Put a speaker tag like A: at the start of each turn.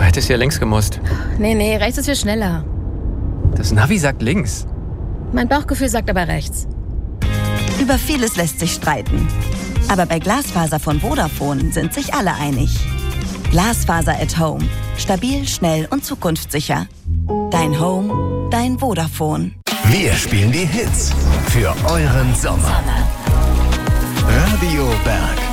A: hättest hier links gemusst.
B: Nee, rechts ist viel schneller.
A: Das Navi sagt links.
B: Mein Bauchgefühl sagt aber rechts.
C: Über vieles lässt sich streiten. Aber bei Glasfaser von Vodafone sind sich alle einig. Glasfaser at Home. Stabil, schnell und zukunftssicher. Dein Home, dein Vodafone.
D: Wir spielen die Hits für euren Sommer. Radio Berg.